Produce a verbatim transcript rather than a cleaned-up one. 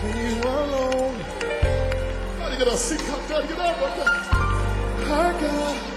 you alone. Gotta get a seat, gotta get up. Our God.